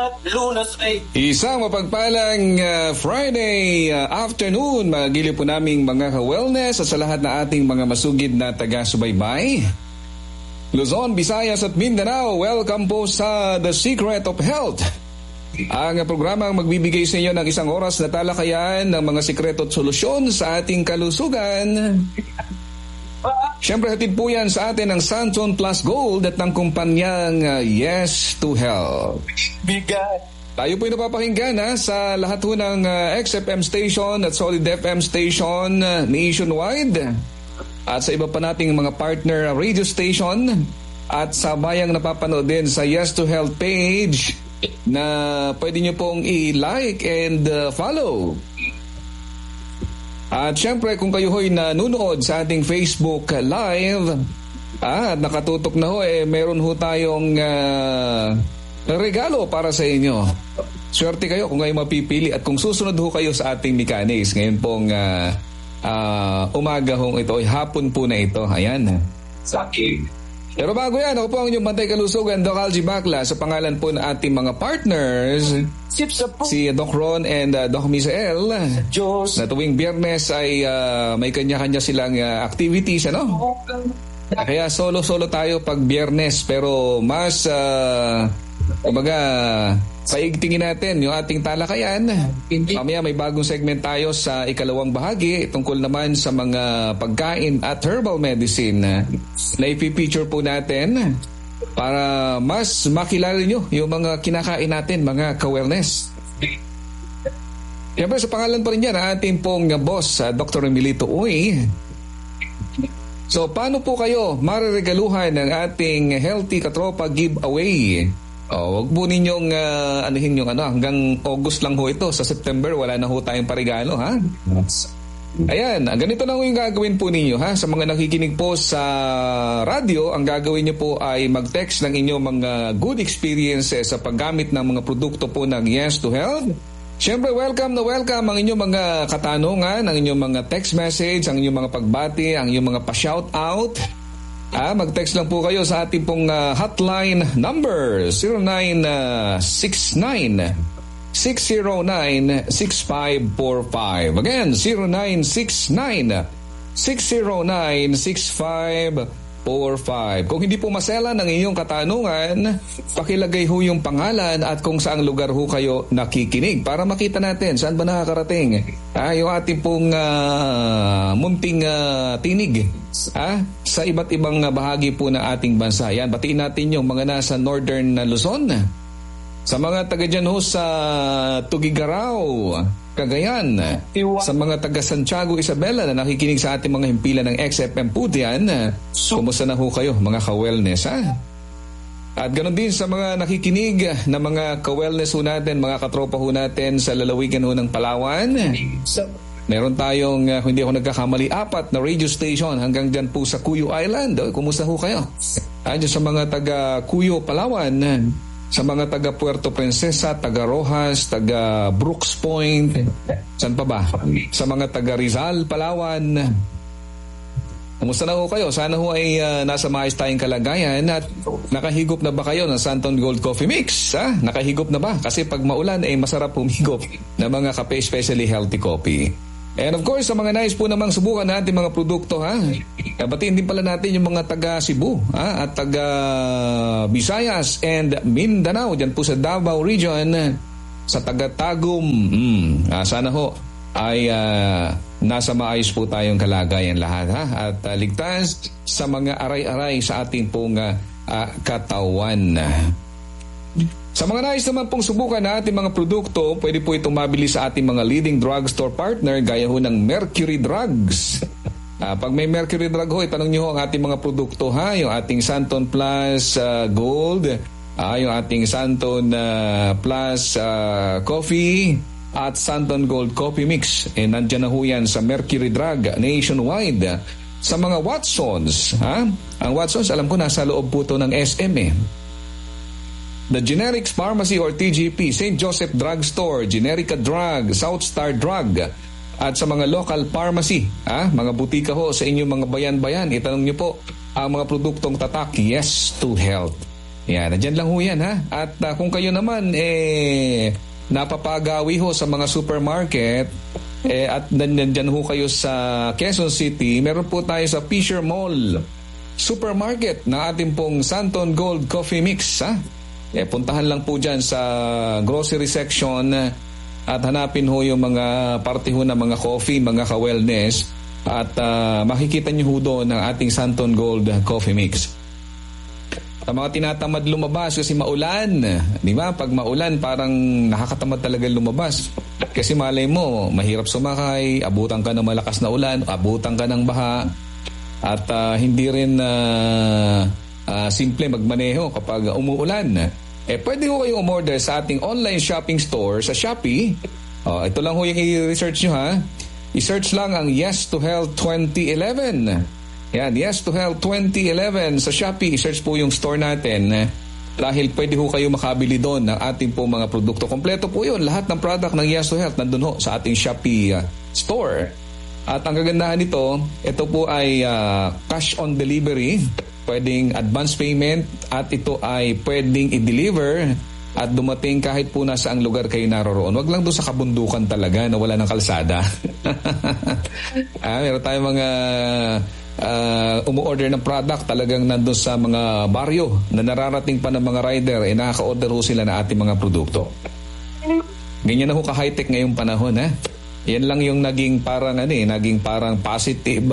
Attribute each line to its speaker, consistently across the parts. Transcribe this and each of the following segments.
Speaker 1: Isang mapagpalang Friday afternoon, magili po naming mga ka-wellness at sa lahat na ating mga masugid na taga-subaybay. Luzon, Visayas at Mindanao, welcome po sa The Secret of Health. Ang programang magbibigay sa inyo ng isang oras na talakayan ng mga sikreto at solusyon sa ating kalusugan. Siyempre hatid po yan sa atin ng Santon Plus Gold at ng kumpanyang Yes to Health. Tayo po napapakinggan sa lahat po ng XFM station at Solid FM station nationwide at sa iba pa nating mga partner radio station at sa bayang napapanood din sa Yes to Health page na pwede nyo pong i-like and follow. At syempre kung kayo ho'y nanonood sa ating Facebook Live at nakatutok na ho, meron ho tayong regalo para sa inyo. Swerte kayo kung kayo mapipili at kung susunod ho kayo sa ating mechanics. Ngayon pong umaga hong ito, hapon po na ito. Ayan. Sakit. Pero bago yan, ako po ang inyong bantay kalusugan, Doc Algie Bacla, sa pangalan po ng ating mga partners, si Doc Ron and Doc Misael, na tuwing Biyernes ay may kanya-kanya silang activities, ano? Kaya solo-solo tayo pag Biyernes, pero mas, kumbaga, paigtingin natin yung ating talakayan. Mamaya may bagong segment tayo sa ikalawang bahagi tungkol naman sa mga pagkain at herbal medicine na ipipicture po natin para mas makilala nyo yung mga kinakain natin, mga ka-wellness. Siyempre sa pangalan pa rin yan ang ating pong boss, Dr. Emilito Uy. So paano po kayo mariregaluhan ng ating Healthy Katropa giveaway? Wag po ninyong anuhin yung hanggang August lang ho ito. Sa September wala na ho tayong paregalo, ha? Ayan, ganito na ho yung gagawin po ninyo, ha? Sa mga nakikinig po sa radio, ang gagawin nyo po ay mag-text ng inyong mga good experiences sa paggamit ng mga produkto po ng Yes to Health. Siyempre, welcome na welcome ang inyong mga katanungan, ang inyong mga text message, ang inyong mga pagbati, ang inyong mga pa-shoutout. Mag-text lang po kayo sa ating pong hotline number 0969-609-6545. Again, 0969-609-6545. Kung hindi po maselan ang inyong katanungan, pakilagay ho yung pangalan at kung saang lugar ho kayo nakikinig para makita natin saan ba nakakarating yung ating pong munting tinig sa iba't ibang bahagi po ng ating bansa. Yan, batiin natin yung mga nasa Northern Luzon, sa mga taga dyan ho sa Tugigaraw, Cagayan, sa mga taga Santiago, Isabela na nakikinig sa ating mga himpilan ng XFM po diyan. Kumusta na ho kayo mga ka-wellness, ha? At ganoon din sa mga nakikinig na mga ka-wellness ho natin, mga katropa ho natin sa lalawigan ho ng Palawan. Meron tayong, kung hindi ako nagkakamali, 4 na radio station hanggang dyan po sa Cuyo Island. Kumusta ho kayo? Dyan sa mga taga Cuyo, Palawan, sa mga taga Puerto Princesa, taga Rojas, taga Brooks Point, saan pa ba? Sa mga taga Rizal, Palawan. Kumusta na ho kayo? Sana ho ay nasa maayos tayong kalagayan at nakahigop na ba kayo ng Santon Gold Coffee Mix? Nakahigop na ba? Kasi pag maulan ay masarap humigop ng mga kape, especially healthy coffee. And of course, sa mga nais po namang subukan natin mga produkto, batiin din pala natin yung mga taga Cebu at taga Visayas and Mindanao, dyan po sa Davao region, sa taga Tagum. Sana ho ay nasa maayos po tayong kalagayan lahat, at ligtas sa mga aray-aray sa ating pong katawan. Sa mga nais naman pong subukan na ating mga produkto, pwede po itong mabili sa ating mga leading drugstore partner gaya ho ng Mercury Drugs. Pag may Mercury Drug ho, itanong nyo ho ang ating mga produkto, yung ating Santon Plus Gold, yung ating Santon Plus Coffee at Santon Gold Coffee Mix. Nandyan na ho yan sa Mercury Drug nationwide. Sa mga Watsons, ang Watsons alam ko nasa loob po ito ng SM The Generics Pharmacy or TGP, St. Joseph Drugstore, Generica Drug, South Star Drug, at sa mga local pharmacy, mga butika ho sa inyong mga bayan-bayan, itanong nyo po ang mga produktong tatak Yes to Health. Yan, nandyan lang ho yan ha. At kung kayo naman napapagawi ho sa mga supermarket at nandyan ho kayo sa Quezon City, meron po tayo sa Fisher Mall Supermarket na ating pong Santon Gold Coffee Mix ha. Puntahan lang po dyan sa grocery section at hanapin ho yung mga parte ho na mga coffee, mga ka-wellness at makikita nyo ho doon ang ating Santon Gold Coffee Mix. Sa mga tinatamad lumabas kasi maulan, di ba? Pag maulan, parang nakakatamad talaga lumabas. Kasi malay mo, mahirap sumakay, abutan ka ng malakas na ulan, abutan ka ng baha, at hindi rin simple magmaneho kapag umuulan. Pwede ko kayong umorder sa ating online shopping store sa Shopee. Ito lang ho yung i-research nyo ha. I-search lang ang Yes to Health 2011. Yan, Yes to Health 2011 sa Shopee. I-search po yung store natin dahil pwede ho kayo makabili doon ng ating po mga produkto. Kompleto po yun. Lahat ng product ng Yes to Health nandun ho sa ating Shopee store. At ang kagandahan nito, ito po ay cash on delivery. Pwedeng advance payment at ito ay pwedeng i-deliver at dumating kahit po nasa ang lugar kayo naroroon. Wag lang doon sa kabundukan talaga na wala ng kalsada. Meron tayong mga umu-order ng product talagang nandun sa mga baryo na nararating pa ng mga rider, nakaka-order ho sila na ating mga produkto. Ganyan na ho ka-high-tech ngayong panahon ha. Yan lang yung naging parang positive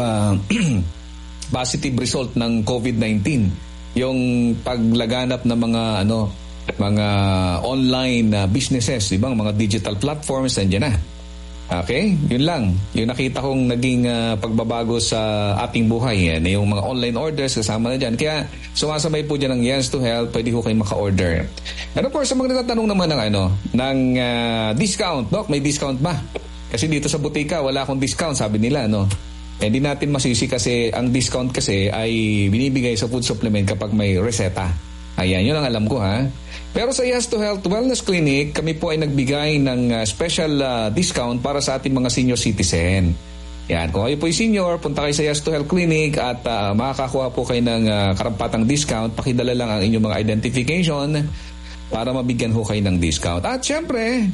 Speaker 1: positive result ng COVID-19. Yung paglaganap ng mga online businesses, ibang mga digital platforms nandiyan na. Okay? Yun lang. Yung nakita kong naging pagbabago sa ating buhay. Yan. Yung mga online orders kasama na dyan. Kaya sumasabay po dyan ng Yes to Health. Pwede ko kayo maka-order. And of course, sa mga nagtatanong naman ng discount. Doc, may discount ba? Kasi dito sa butika, wala akong discount, sabi nila. Hindi natin masisi kasi ang discount kasi ay binibigay sa food supplement kapag may reseta. Ayan, yun ang alam ko ha. Pero sa Yes to Health Wellness Clinic, kami po ay nagbigay ng special discount para sa ating mga senior citizen. Yan, kung kayo po ay senior, punta kayo sa Yes to Health Clinic at makakakuha po kayo ng karampatang discount. Pakidala lang ang inyong mga identification para mabigyan ho kayo ng discount. At syempre,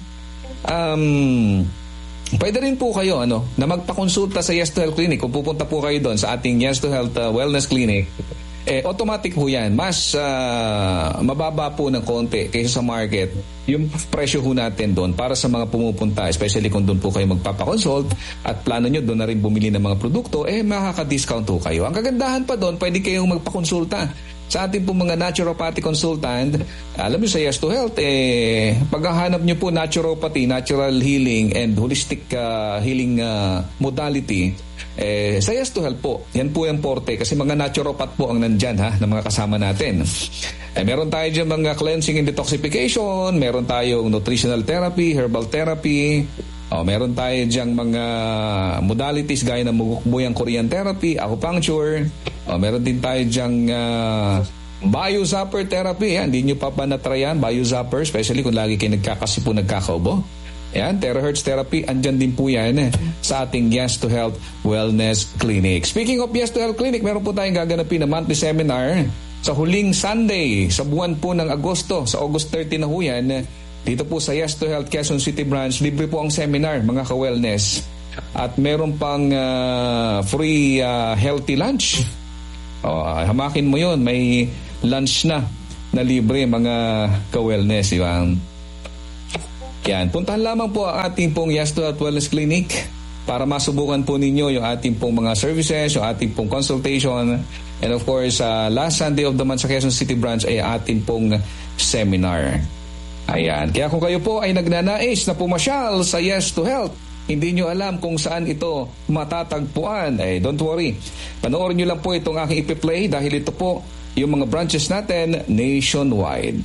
Speaker 1: pwede rin po kayo na magpakonsulta sa Yes to Health Clinic. Kung pupunta po kayo doon sa ating Yes to Health Wellness Clinic, automatic po yan. Mas mababa po ng konti kaysa sa market yung presyo ho natin doon para sa mga pumupunta, especially kung doon po kayo magpapakonsult at plano nyo doon na rin bumili ng mga produkto, makaka-discount ho kayo. Ang kagandahan pa doon, pwede kayong magpakonsulta sa ating po mga naturopathy consultant. Alam niyo sa Yes to Health, paghahanap niyo po naturopathy, natural healing and holistic healing modality, sa Yes to Health po, yan po yung porte kasi mga naturopath po ang nandyan na mga kasama natin. Meron tayo dyan mga cleansing and detoxification, meron tayong nutritional therapy, herbal therapy, meron tayo dyan mga modalities gaya ng mukbuyang Korean therapy, acupuncture, meron din tayo dyan biozapper therapy. Hindi nyo pa natryan, biozapper, especially kung lagi kayo nagkakaubo. Yan, terahertz therapy, andyan din po yan sa ating Yes to Health Wellness Clinic. Speaking of Yes to Health Clinic, meron po tayong gaganapin na monthly seminar sa huling Sunday sa buwan po ng Agosto, sa August 30 na ho yan. Dito po sa Yes to Health Quezon City Branch, libre po ang seminar, mga ka-wellness. At meron pang free healthy lunch. Hamakin mo yun, may lunch na libre, mga ka-wellness. Diba? Yan, puntahan lamang po ang ating pong Yes to Health Wellness Clinic para masubukan po ninyo yung ating pong mga services, yung ating pong consultation. And of course, last Sunday of the month sa Quezon City Branch ay ating pong seminar. Ayan, kaya kung kayo po ay nagnanais na pumasyal sa Yes to Health, hindi nyo alam kung saan ito matatagpuan, don't worry. Panoorin nyo lang po itong aking ipi-play dahil ito po yung mga branches natin nationwide.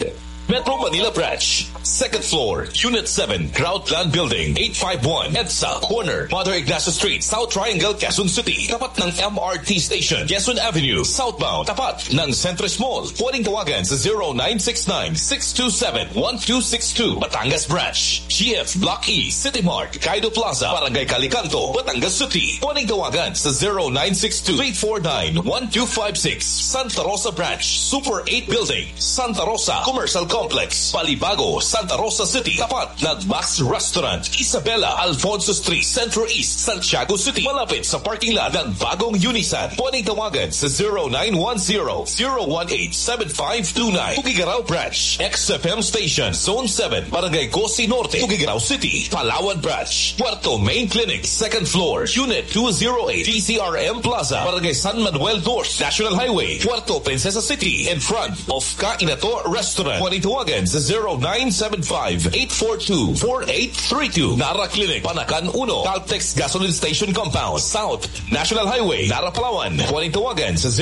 Speaker 2: Metro Manila Branch, 2nd floor, Unit 7, Crowdland Building, 851, EDSA, corner, Mother Ignacio Street, South Triangle, Quezon City. Tapat ng MRT Station, Quezon Avenue, southbound. Tapat ng Centris Mall. Pwedeng tawagan sa 0969-627-1262. Batangas Branch, GF Block E, City Mart, Kaido Plaza, Barangay Calicanto, Batangas City. Pwedeng tawagan sa 0962-349-1256. Santa Rosa Branch, Super 8 Building, Santa Rosa Commercial Complex, Balibago, Santa Rosa City. Tapat ng Max Restaurant, Isabela, Alfonso Street, Centro East, Santiago City. Malapit sa parking lot ng bagong Unisan. Pwedeng tawagan sa 0910-018-7529. Tugigaraw Branch, XFM Station, Zone 7, Barangay Cosi Norte, Tugigaraw City. Palawan Branch, Puerto Main Clinic, 2nd floor, Unit 208, DCRM Plaza, Barangay San Manuel North, National Highway, Puerto Princesa City, in front of Kainato Restaurant. Pwedeng tawagan sa 0975-842-4832. Nara Clinic, Panakan 1, Caltex Gasoline Station Compound, South National Highway, Nara, Palawan. Pwedeng tawagan sa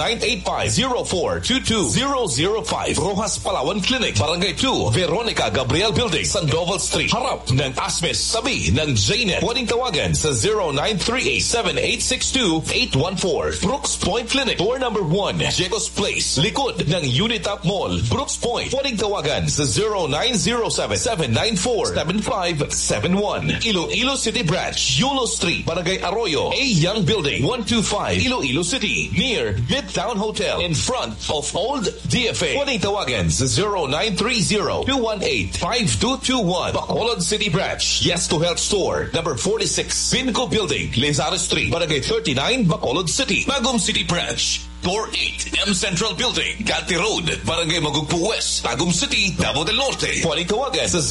Speaker 2: 0985-0422-005. Rojas Palawan Clinic, Barangay 2, Veronica Gabriel Building, Sandoval Street, harap ng Asmes, sabi ng JNet. Pwedeng tawagan sa 0938-7862-814. Brooks Point Clinic, door number 1, Jacobs Place, likod ng Unitap Mall, Brooks Point. Pwedeng tawagan sa 0907-794-7571. Iloilo City Branch, Yulo Street, Barangay Arroyo, A. Young Building, 125, Iloilo City, near Midtown Hotel, in front of Old DFA. Pwedeng tawagan sa 0930-218-5221. Bacolod City Branch, Yes to Health Store, number 46, Binco Building, Lazaro Street, Barangay 39, Bacolod City. Bagong City Branch, Door 8, M Central Building, Galti Road, Barangay Magugpo West, Tagum City, Davao del Norte. Pwedeng tawagan sa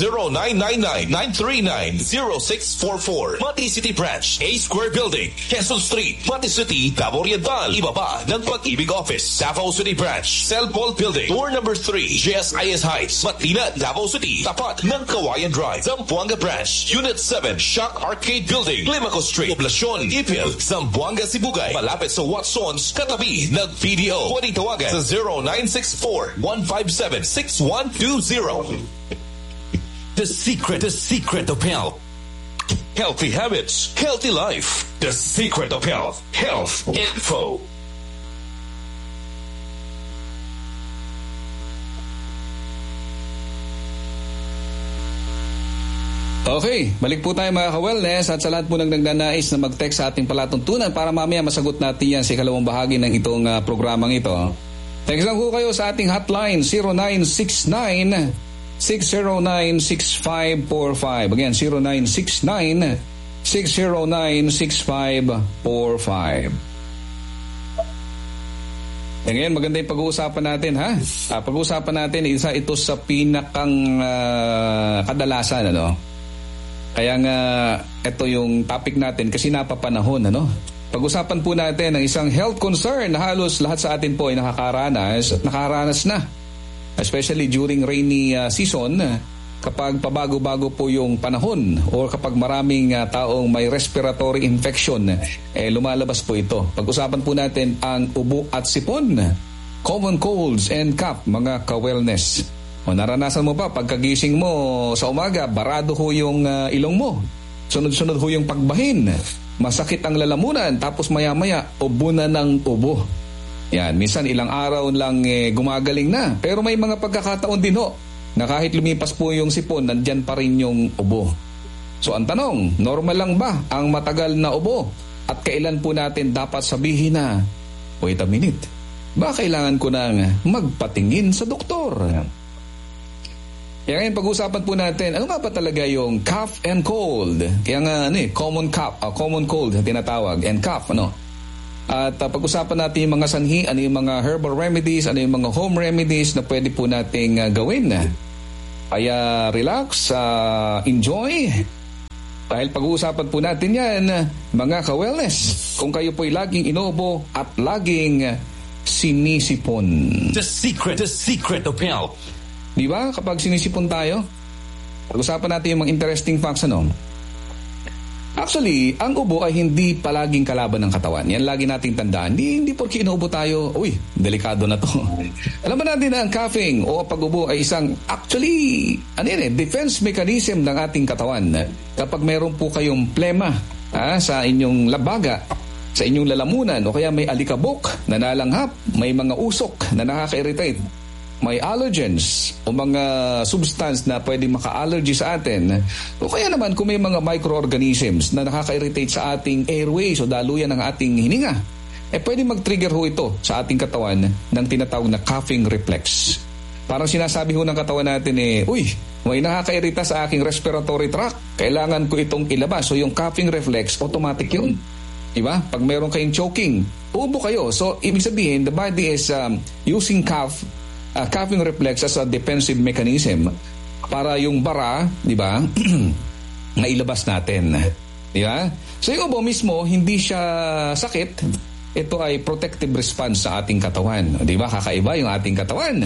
Speaker 2: 0999-939-0644. Mati City Branch, A Square Building, Quezon Street, Mati City, Davao Oriental. Ibaba ng Pag-ibig Office, Davao City Branch, Cell Paul Building, door number 3, GSIS Heights, Matina, Davao City. Tapat ng Kawayan Drive, Zamboanga Branch, Unit 7, Shock Arcade Building, Limaco Street, Poblacion, Ipil, Zamboanga, Sibugay. Malapit sa Watsons, katabi ng PDO. Pwedeng tawagan sa 0964-157-6120. The secret of health. Healthy habits, healthy life. The secret of health. Health Info.
Speaker 1: Okay, balik po tayo mga ka-wellness at sa lahat po ng nagnanais na mag-text sa ating palatuntunan para mamaya masagot natin yan sa ikalawang bahagi ng itong programang ito. Text lang po kayo sa ating hotline 0969-609-6545. Again, 0969-609-6545. Ngayon, maganda yung pag-uusapan natin, ha? Pag-uusapan natin, isa ito sa pinakang kadalasan, ano? Kaya nga, ito yung topic natin kasi napapanahon, ano? Pag-usapan po natin ang isang health concern na halos lahat sa atin po ay nakakaranas na. Especially during rainy season, kapag pabago-bago po yung panahon o kapag maraming taong may respiratory infection, lumalabas po ito. Pag-usapan po natin ang ubo at sipon, common colds and cough, mga ka-wellness. O naranasan mo ba pagkagising mo sa umaga, barado ho yung ilong mo. Sunod-sunod ho yung pagbahin. Masakit ang lalamunan, tapos maya-maya, ubo na ng ubo. Yan, minsan ilang araw lang gumagaling na. Pero may mga pagkakataon din ho, na kahit lumipas po yung sipon, nandyan pa rin yung ubo. So ang tanong, normal lang ba ang matagal na ubo? At kailan po natin dapat sabihin na, wait a minute, ba kailangan ko nang magpatingin sa doktor? Kaya ngayon pag-usapan po natin, ano nga ba talaga yung cough and cold? Kaya nga common cough, common cold tinatawag, and cough, ano? At pag-usapan natin yung mga sanhi, ano yung mga herbal remedies, ano yung mga home remedies na pwede po nating gawin. Kaya relax, enjoy. Dahil pag-uusapan po natin yan, mga ka-wellness, kung kayo po'y laging inuubo at laging sinisipon.
Speaker 2: The secret of health.
Speaker 1: Di ba? Kapag sinisipon tayo, pag-usapan natin yung mga interesting facts, ano? Actually, ang ubo ay hindi palaging kalaban ng katawan. Yan lagi nating tandaan. Hindi porke inuubo tayo, uy, delikado na to. Alam ba natin na ang coughing o pag-ubo ay isang, actually, defense mechanism ng ating katawan. Kapag meron po kayong plema sa inyong labaga, sa inyong lalamunan, o kaya may alikabok na nalanghap, may mga usok na nakaka-irritate, may allergens o mga substance na pwede maka-allergy sa atin, o kaya naman kung may mga microorganisms na nakaka-irritate sa ating airways o daluyan ng ating hininga, pwede mag-trigger ho ito sa ating katawan ng tinatawag na coughing reflex. Parang sinasabi ho ng katawan natin uy, may nakaka-irita sa aking respiratory tract, kailangan ko itong ilabas. So yung coughing reflex, automatic yun. Diba? Pag meron kayong choking, uubo kayo. So ibig sabihin, the body is using coughing reflex as a defensive mechanism para yung bara, di ba, nailabas natin. Di ba? So yung ubo mismo, hindi siya sakit. Ito ay protective response sa ating katawan. Di ba? Kakaiba yung ating katawan.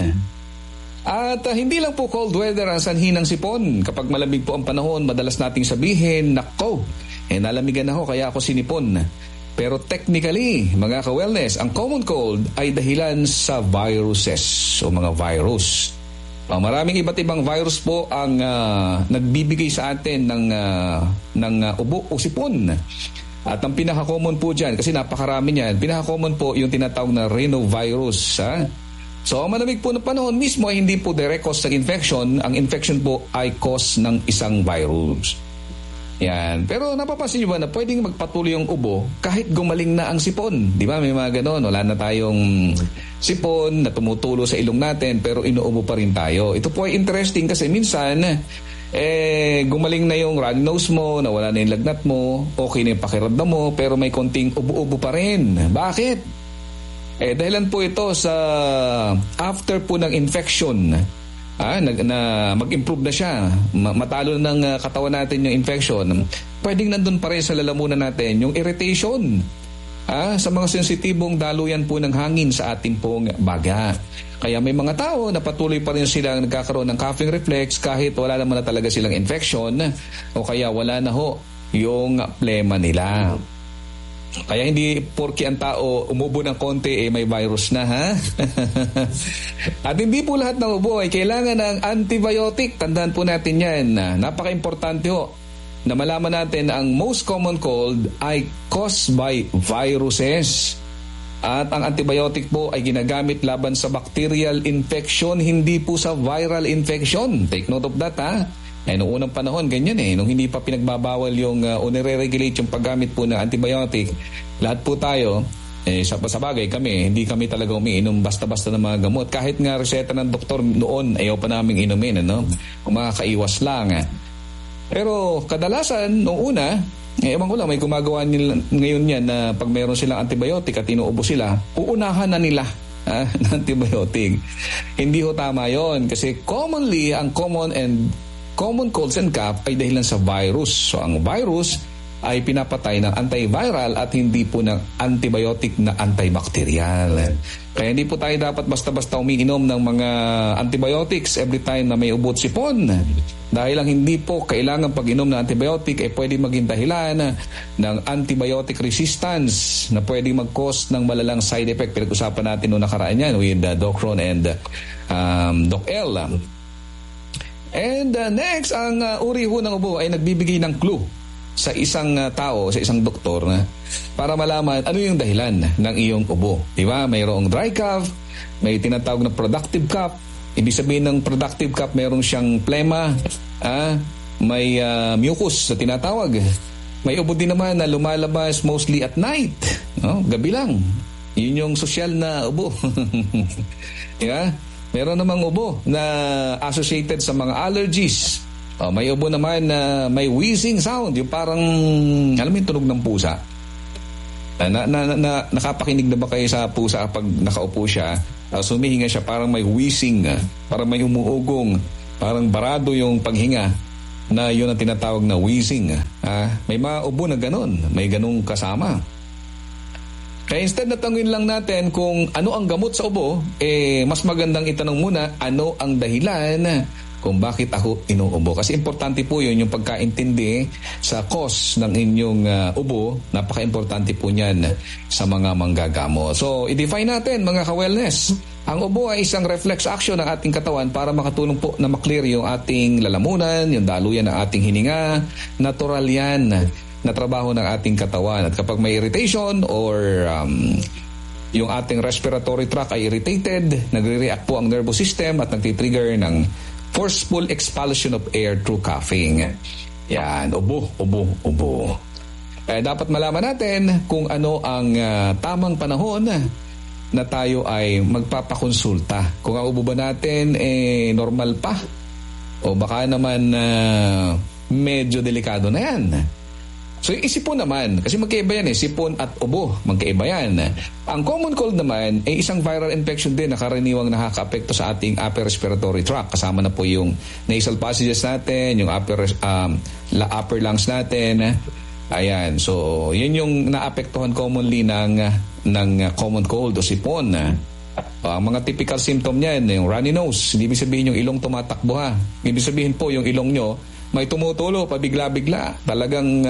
Speaker 1: At hindi lang po cold weather ang sanhi ng sipon. Kapag malamig po ang panahon, madalas nating sabihin, nako, nalamigan ako kaya ako sinipon. Pero technically, mga ka-wellness, ang common cold ay dahilan sa viruses o mga virus. Maraming iba't ibang virus po ang nagbibigay sa atin ng ubo o sipon. At ang pinaka-common po dyan, kasi napakarami niyan, pinaka-common po yung tinatawag na rhinovirus. So, ang malamig po na panahon mismo ay hindi po direct cause ng infection. Ang infection po ay cause ng isang virus. Yan. Pero napapansin nyo ba na pwedeng magpatuloy yung ubo kahit gumaling na ang sipon? Di ba? May mga ganon. Wala na tayong sipon na tumutulo sa ilong natin pero inuubo pa rin tayo. Ito po ay interesting kasi minsan gumaling na yung runny nose mo, nawala na yung lagnat mo, okay na yung pakiramdam mo, pero may konting ubo-ubo pa rin. Bakit? Dahilan po ito sa after po ng infection. Na mag-improve na siya, matalo ng katawan natin yung infection, pwedeng nandun pa rin sa lalamunan natin yung irritation sa mga sensitibong daluyan po ng hangin sa ating pong baga. Kaya may mga tao na patuloy pa rin silang nagkakaroon ng coughing reflex kahit wala naman na talaga silang infection o kaya wala na ho yung plema nila. Kaya hindi porke ang tao umubo ng konti may virus na, ha? At hindi po lahat ng ubo ay kailangan ng antibiotic. Tandaan po natin yan. Napaka-importante ho na malaman natin na ang most common cold ay caused by viruses. At ang antibiotic po ay ginagamit laban sa bacterial infection, hindi po sa viral infection. Take note of that, ha? Noong unang panahon, ganyan nung hindi pa pinagbabawal yung nire-regulate yung paggamit po ng antibiotic, lahat po tayo, sa bagay kami, hindi kami talaga umiinom basta-basta ng mga gamot. Kahit nga reseta ng doktor noon, ayaw pa namin inumin, kung makakaiwas lang. Pero kadalasan, noong una, ewan ko lang, may gumagawa nila ngayon yan na pag meron silang antibiotic at inuubo sila, uunahan na nila ng antibiotic. Hindi ho tama yon kasi commonly, ang common colds and cough ay dahilan sa virus. So ang virus ay pinapatay ng antiviral at hindi po ng antibiotic na antibacterial. Kaya hindi po tayo dapat basta-basta umiinom ng mga antibiotics every time na may ubo at sipon. Dahil lang hindi po kailangan pag-inom ng antibiotic ay pwede maging dahilan ng antibiotic resistance na pwede mag-cause ng malalang side effect. Pinag-usapan natin noong nakaraan yan with Doc Ron and Doc L. And next, ang uri ho ng ubo ay nagbibigay ng clue sa isang tao, sa isang doktor para malaman ano yung dahilan ng iyong ubo. Diba? Mayroong dry cough, may tinatawag na productive cough. Ibig sabihin ng productive cough, mayroong siyang plema, may mucus na tinatawag. May ubo din naman na lumalabas mostly at night. Gabi lang. Yun yung social na ubo. Diba? Meron namang ubo na associated sa mga allergies. May ubo naman na may wheezing sound, yung parang, alam mo yung tunog ng pusa. Nakapakinig na ba kayo sa pusa pag nakaupo siya? Sumihinga siya, parang may wheezing, parang may umuugong, parang barado yung paghinga na yun ang tinatawag na wheezing. May mga ubo na ganun, may ganung kasama. Kaya instead na tanungin lang natin kung ano ang gamot sa ubo, mas magandang itanong muna ano ang dahilan kung bakit ako inuubo. Kasi importante po yun, yung pagkaintindi sa cause ng inyong ubo. Napaka-importante po niyan sa mga manggagamo. So, i-define natin mga ka-wellness. Ang ubo ay isang reflex action ng ating katawan para makatulong po na maklear yung ating lalamunan, yung daluyan ng ating hininga. Natural yan na trabaho ng ating katawan. At kapag may irritation or yung ating respiratory tract ay irritated, nagre-react po ang nervous system at nagtitrigger ng forceful expulsion of air through coughing. Yan, ubo. Dapat malaman natin kung ano ang tamang panahon na tayo ay magpapakonsulta. Kung ang ubo ba natin normal pa o baka naman medyo delikado na yan. So yung sipon naman, kasi magkaiba yan sipon at ubo, magkaiba yan. Ang common cold naman ay isang viral infection din na karaniwang nakaka-apekto sa ating upper respiratory tract. Kasama na po yung nasal passages natin, yung upper lungs natin. Ayan, so yun yung naapektuhan commonly ng common cold o sipon. Ang mga typical symptom niyan, yung runny nose, hindi ibig sabihin yung ilong tumatakbo ha. Ibig sabihin po yung ilong nyo may tumutulo, pabigla-bigla. Talagang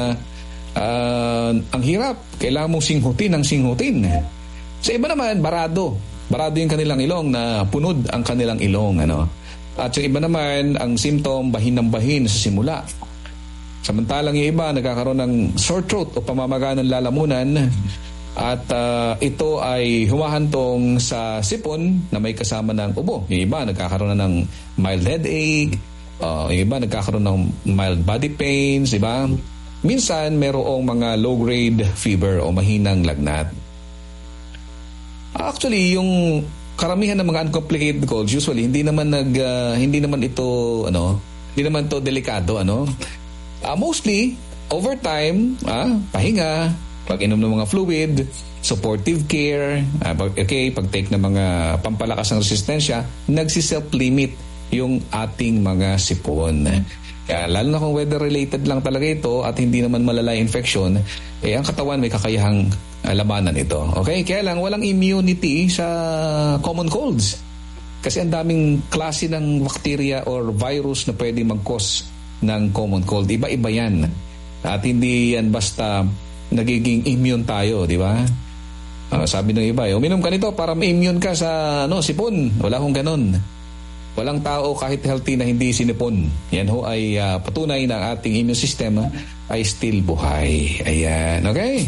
Speaker 1: ang hirap. Kailangan mong singhutin. Sa iba naman, barado. Barado yung kanilang ilong na punod ang kanilang ilong. At yung iba naman, ang symptom, bahin ng bahin sa simula. Samantalang yung iba, nagkakaroon ng sore throat o pamamaga ng lalamunan. At ito ay humahantong sa sipon na may kasama ng ubo. Yung iba, nagkakaroon na ng mild headache. Yung iba nagkakaroon ng mild body pains, diba? Minsan merong mga low-grade fever o mahinang lagnat. Actually, yung karamihan ng mga uncomplicated colds usually hindi naman ito delikado, mostly over time, pahinga, pag-inom ng mga fluid, supportive care, pag-take ng mga pampalakas ng resistensya, nagsi-self-limit yung ating mga sipon. Kaya lalo na kung weather-related lang talaga ito at hindi naman malala infection, ang katawan may kakayahang labanan ito. Okay? Kaya lang walang immunity sa common colds. Kasi ang daming klase ng bacteria or virus na pwede mag-cause ng common cold. Iba-iba yan. At hindi yan basta nagiging immune tayo, di ba? Sabi ng iba, uminom ka nito para ma-immune ka sa sipon. Wala akong ganun. Walang tao kahit healthy na hindi sinipon. Yan ho ay patunay na ang ating immune system ay still buhay. Ayan, okay?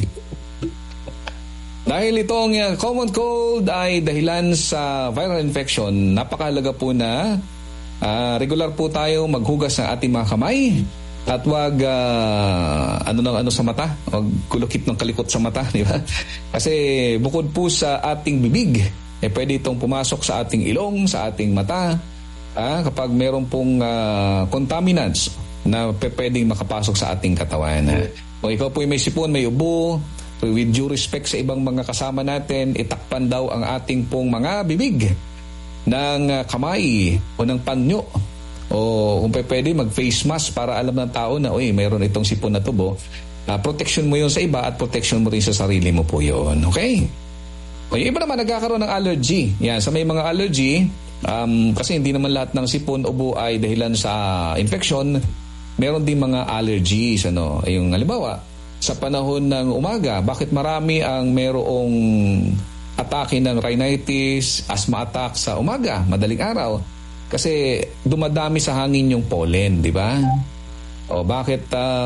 Speaker 1: Dahil itong common cold ay dahilan sa viral infection, napakahalaga po na regular po tayo maghugas ng ating mga kamay at wag sa mata, wag kulukit ng kalikot sa mata, di ba? Kasi bukod po sa ating bibig, pwede itong pumasok sa ating ilong, sa ating mata. Kapag meron pong contaminants na pwedeng makapasok sa ating katawan. Kung ikaw po may sipon, may ubo, with due respect sa ibang mga kasama natin, itakpan daw ang ating pong mga bibig ng kamay o ng panyo. O kung pwede, mag-face mask para alam ng tao na, mayroon itong sipon na tubo. Protection mo yun sa iba at protection mo rin sa sarili mo po yun. Okay? O yung iba naman nagkakaroon ng allergy. Yan, sa may mga allergy, kasi hindi naman lahat ng sipon, ubo ay dahilan sa infection. Meron din mga allergies. Yung halimbawa, sa panahon ng umaga, bakit marami ang merong atake ng rhinitis, asthma attack sa umaga, madaling araw? Kasi dumadami sa hangin yung pollen, di ba? O bakit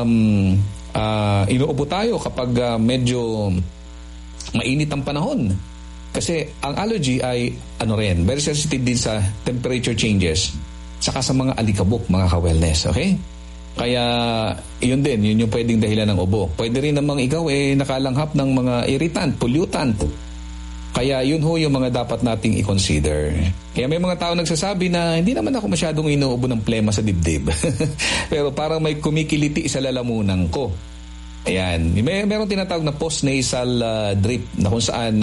Speaker 1: inuubo tayo kapag medyo mainit ang panahon? Kasi ang allergy ay very sensitive din sa temperature changes saka sa mga alikabok, mga ka-wellness, okay? Kaya yun yung pwedeng dahilan ng ubo. Pwede rin namang ikaw nakalanghap ng mga irritant, pollutant. Kaya yun yung mga dapat nating i-consider. Kaya may mga tao nagsasabi na hindi naman ako masyadong inuubo ng plema sa dibdib. Pero parang may kumikiliti sa lalamunan ko. Ayan. Meron tinatawag na post-nasal drip na kung saan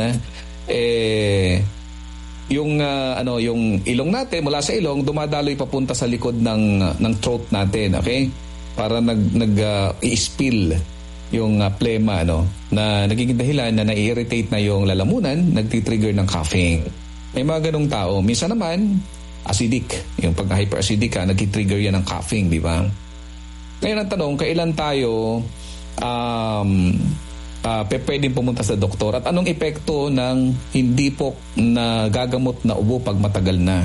Speaker 1: yung ilong natin mula sa ilong dumadaloy papunta sa likod ng throat natin, okay? Para i-spill yung plema na nagiging dahilan na nai-irritate na yung lalamunan, nagti-trigger ng coughing. May mga ganung tao. Minsan naman acidic. Yung pagka-hyperacidic ka, nag-trigger yan ng coughing, di ba? Ngayon ang tanong, kailan tayo pwedeng pumunta sa doktor at anong epekto ng hindi po nagagamot na ubo pag matagal na?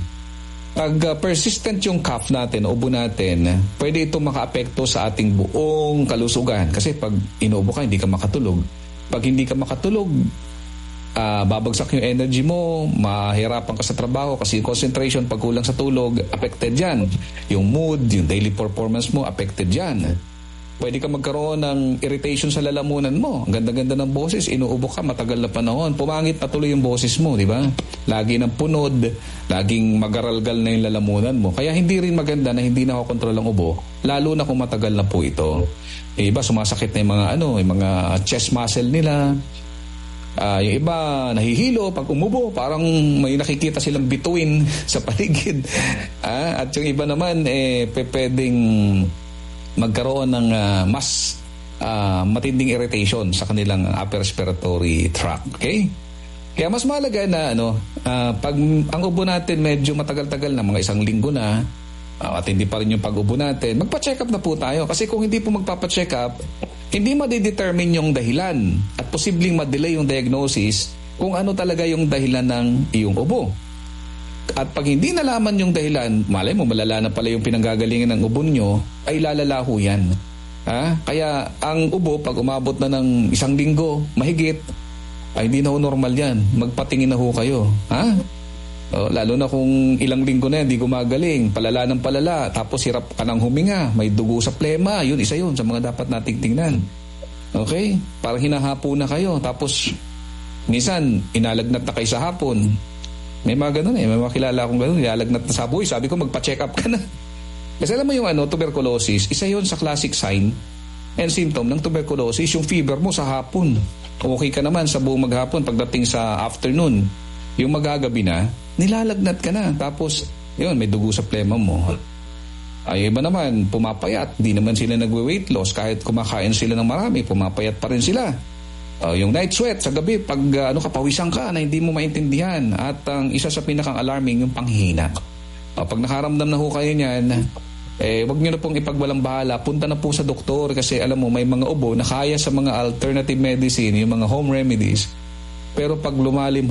Speaker 1: Pag persistent yung cough natin, ubo natin, pwede ito makaapekto sa ating buong kalusugan. Kasi pag inuubo ka, hindi ka makatulog. Pag hindi ka makatulog, babagsak yung energy mo, mahirapan ka sa trabaho kasi yung concentration pag kulang sa tulog, affected yan. Yung mood, yung daily performance mo, affected yan. Pwede ka magkaroon ng irritation sa lalamunan mo. Ang ganda-ganda ng boses, inuubo ka, matagal na panahon. Pumangit na tuloy yung boses mo, di ba? Lagi ng punod, laging magaralgal na yung lalamunan mo. Kaya hindi rin maganda na hindi nakokontrol ang ubo, lalo na kung matagal na po ito. Iba, sumasakit na yung mga chest muscle nila. Yung iba, nahihilo pag umubo, parang may nakikita silang bituin sa paligid. At yung iba naman, pwedeng magkaroon ng mas matinding irritation sa kanilang upper respiratory tract. Okay? Kaya mas mahalaga na pag ang ubo natin medyo matagal-tagal na, mga 1 linggo na, at hindi pa rin yung pag-ubo natin, magpa-check up na po tayo. Kasi kung hindi po magpapa-check up, hindi madidetermine yung dahilan at posibleng ma-delay yung diagnosis kung ano talaga yung dahilan ng iyong ubo. At pag hindi nalaman yung dahilan, malay mo, malala na pala yung pinanggagalingan ng ubo nyo, ay lalala ho yan. Kaya ang ubo, pag umabot na ng 1 linggo, mahigit, ay hindi na ho normal yan. Magpatingin na ho kayo. Lalo na kung ilang linggo na yan, hindi gumagaling, palala ng palala, tapos hirap ka ng huminga, may dugo sa plema, yun, isa yun sa mga dapat nating tingnan. Okay? Parang hinahapo na kayo, tapos minsan, inalagnat na kayo sa hapon. May mga ganun may mga kilala akong ganun, inalagnat na sa buhay, sabi ko magpa-check up ka na. Kasi alam mo yung tuberculosis, isa yun sa classic sign and symptom ng tuberculosis, yung fever mo sa hapon. Okay ka naman sa buong maghapon, pagdating sa afternoon, yung magagabi na, nilalagnat ka na. Tapos, yun, may dugo sa plema mo. Ay, iba naman, pumapayat. Di naman sila nagwe-weight loss. Kahit kumakain sila ng marami, pumapayat pa rin sila. Yung night sweat sa gabi, pag kapawisan ka na hindi mo maintindihan. At ang isa sa pinakang-alarming, yung panghina. Pag nakaramdam na ho kayo niyan, wag nyo na pong ipagwalang bahala. Punta na po sa doktor kasi alam mo, may mga ubo na kaya sa mga alternative medicine, yung mga home remedies. Pero pag lumalim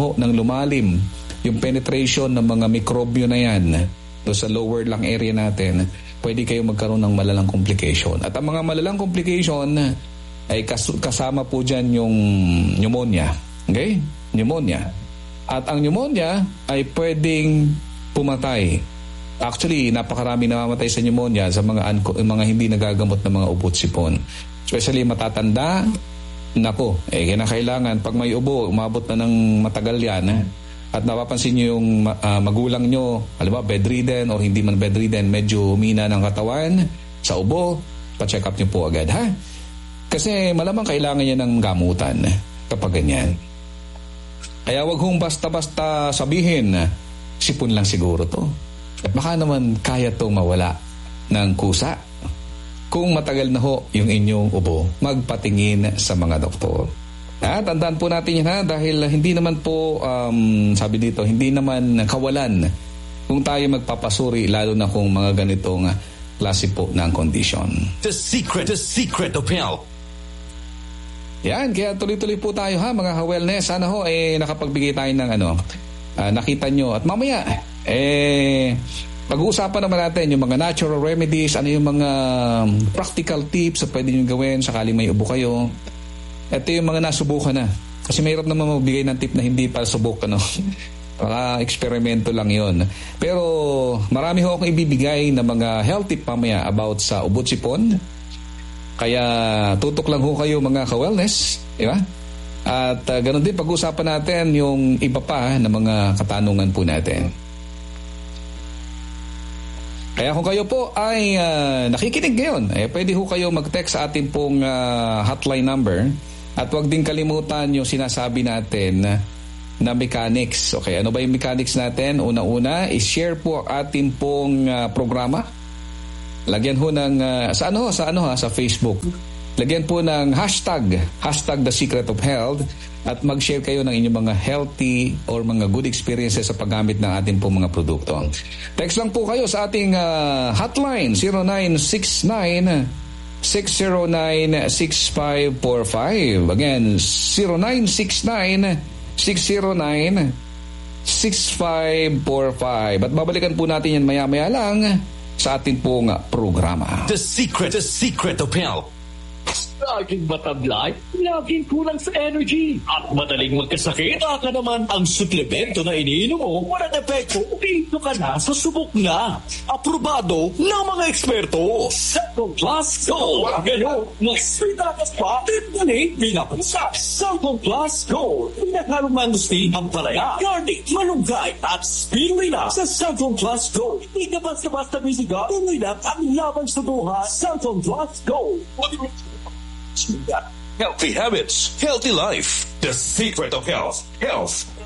Speaker 1: yung penetration ng mga mikrobyo na yan doon sa lower lung area natin, pwede kayo magkaroon ng malalang complication. At ang mga malalang complication ay kasama po dyan yung pneumonia. Okay? Pneumonia. At ang pneumonia ay pwedeng pumatay. Actually, napakarami namamatay sa pneumonia sa mga hindi nagagamot na mga ubo at sipon. Especially matatanda. Nako, kinakailangan pag may ubo, umabot na ng matagal yan, at napapansin nyo yung magulang nyo, halimbawa bedridden o hindi man bedridden, medyo humina ng katawan sa ubo, pa-check up nyo po agad, ha? Kasi malamang kailangan niya ng gamutan kapag ganyan. Kaya wag hong basta-basta sabihin, sipon lang siguro to. At baka naman kaya to mawala ng kusa. Kung matagal na ho yung inyong ubo, magpatingin sa mga doktor. Tandaan po natin yan dahil hindi naman po, sabi dito, hindi naman kawalan kung tayo magpapasuri, lalo na kung mga ganitong klase po ng condition.
Speaker 2: The secret of health.
Speaker 1: Yan, kaya tuloy-tuloy po tayo mga ka-wellness. Sana ho, nakapagbigay tayo ng nakita nyo. At mamaya, pag-uusapan naman natin yung mga natural remedies, ano yung mga practical tips na pwede nyo gawin sakaling may ubo kayo. Ito yung mga nasubukan na. Kasi mahirap naman magbigay ng tip na hindi pa subok. Baka eksperimento lang yon. Pero marami ho akong ibibigay na mga health tip mamaya about sa ubo at sipon. Kaya tutok lang ho kayo mga ka-wellness. Diba? At ganun din pag-uusapan natin yung iba pa na mga katanungan po natin. Kaya kung kayo po ay nakikinig ngayon, pwede ho kayo mag-text sa ating pong hotline number at huwag din kalimutan yung sinasabi natin na mechanics. Okay, ano ba yung mechanics natin? Una-una, i-share po ating pong programa. Lagyan ho ng sa Facebook. lagyan po ng hashtag The Secret of Health, at mag-share kayo ng inyong mga healthy or mga good experiences sa paggamit ng ating po mga produkto. Text lang po kayo sa ating hotline 0969-609-6545. Again, 0969-609-6545. At babalikan po natin yan maya-maya lang sa ating pong programa.
Speaker 2: The secret of health.
Speaker 3: Laging matamlay, laging kulang sa energy, at madaling magkasakit. Baka naman ang suplemento na iniinom mo walang epekto. Dito ka na sa subok na. Aprobado ng mga eksperto. Centrum Plus Gold. Ngayon, mas pitakas pa. Tindaling pinapansa. Centrum Plus Gold. Pinakarong mangustin ang palaya, garlic, malunggay, at spirulina. Sa Centrum Plus Gold, hindi ka basta-basta bisiga. Tuloy lang ang labang sa buhay. Centrum Plus Gold.
Speaker 2: Healthy habits, healthy life. The secret of health. Health